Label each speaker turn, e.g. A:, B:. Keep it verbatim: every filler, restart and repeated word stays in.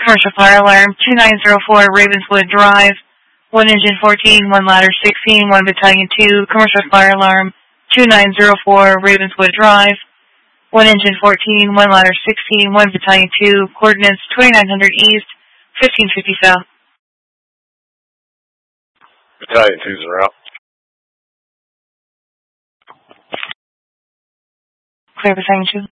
A: Commercial fire alarm, two nine zero four Ravenswood Drive, one engine fourteen, one ladder sixteen, one battalion two, commercial fire alarm, two nine zero four Ravenswood Drive, one engine fourteen, one ladder sixteen, one battalion two, coordinates twenty-nine hundred east, fifteen fifty south.
B: Battalion two's en route.
A: Clear battalion two.